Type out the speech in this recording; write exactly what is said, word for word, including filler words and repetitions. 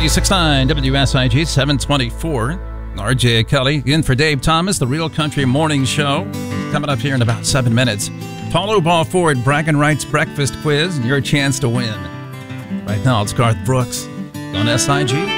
ninety-six point nine W S I G, seven twenty-four. R J Kelly in for Dave Thomas, the Real Country Morning Show. Coming up here in about seven minutes. Paulo Balford, Bragging Rights Breakfast Quiz, and your chance to win. Right now, it's Garth Brooks on S I G.